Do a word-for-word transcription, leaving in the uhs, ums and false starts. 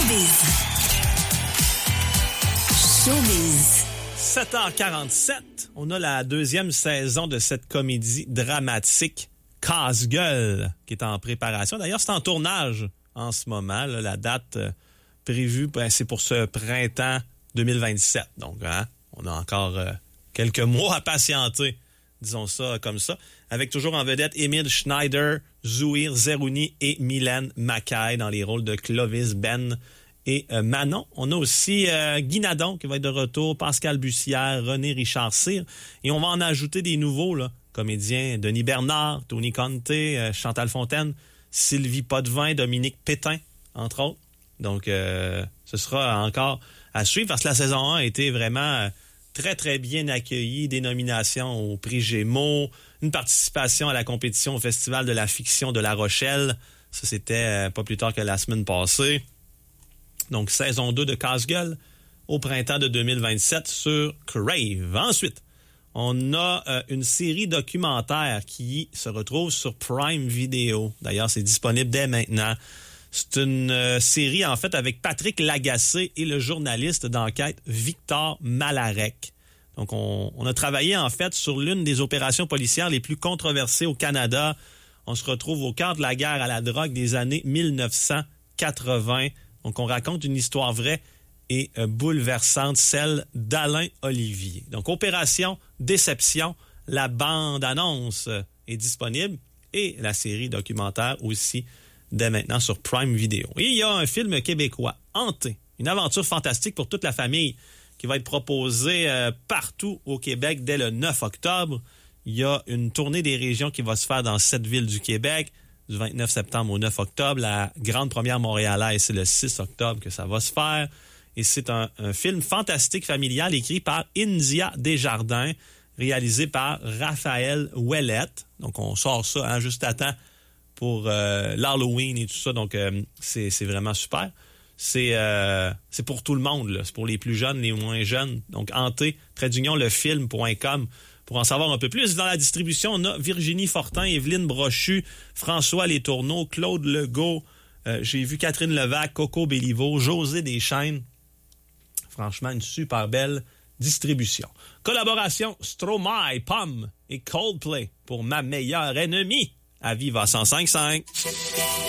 Showbiz. Showbiz. sept heures quarante-sept, on a la deuxième saison de cette comédie dramatique Casse-gueule qui est en préparation. D'ailleurs, c'est en tournage en ce moment. Là, la date euh, prévue, ben, c'est pour ce printemps deux mille vingt-sept. Donc, hein, on a encore euh, quelques mois à patienter, disons ça comme ça. Avec toujours en vedette Émile Schneider, Zouir Zerouni et Mylène Mackay dans les rôles de Clovis, Ben et euh, Manon. On a aussi euh, Guy Nadon qui va être de retour, Pascal Bussière, René Richard-Cyr. Et on va en ajouter des nouveaux là, comédiens, Denis Bernard, Tony Conte, euh, Chantal Fontaine, Sylvie Potvin, Dominique Pétain, entre autres. Donc, euh, ce sera encore à suivre parce que la saison un a été vraiment euh, très, très bien accueillie. Des nominations au prix Gémeaux, une participation à la compétition au Festival de la fiction de La Rochelle. Ça, c'était euh, pas plus tard que la semaine passée. Donc, saison deux de Casse-gueule au printemps de deux mille vingt-sept sur Crave. Ensuite, on a euh, une série documentaire qui se retrouve sur Prime Video. D'ailleurs, c'est disponible dès maintenant. C'est une euh, série, en fait, avec Patrick Lagacé et le journaliste d'enquête Victor Malarec. Donc, on, on a travaillé, en fait, sur l'une des opérations policières les plus controversées au Canada. On se retrouve au cœur de la guerre à la drogue des années mille neuf cent quatre-vingts. Donc, on raconte une histoire vraie et euh, bouleversante, celle d'Alain Olivier. Donc, Opération Déception, la bande-annonce euh, est disponible et la série documentaire aussi dès maintenant sur Prime Video. Et il y a un film québécois, Hanté, une aventure fantastique pour toute la famille qui va être proposé euh, partout au Québec dès le neuf octobre. Il y a une tournée des régions qui va se faire dans sept villes du Québec, du vingt-neuf septembre au neuf octobre. La grande première montréalaise, c'est le six octobre que ça va se faire. Et c'est un, un film fantastique familial écrit par India Desjardins, réalisé par Raphaël Ouellette. Donc, on sort ça hein, juste à temps pour euh, l'Halloween et tout ça. Donc, euh, c'est, c'est vraiment super. C'est, euh, c'est pour tout le monde. Là. C'est pour les plus jeunes, les moins jeunes. Donc, Hanté, trait d'union, lefilm point com. Pour en savoir un peu plus, dans la distribution, on a Virginie Fortin, Evelyne Brochu, François Letourneau, Claude Legault, euh, j'ai vu Catherine Levac, Coco Béliveau, José Deschênes. Franchement, une super belle distribution. Collaboration Stromae, Pomme et Coldplay pour Ma meilleure ennemie à Viva cent cinq virgule cinq.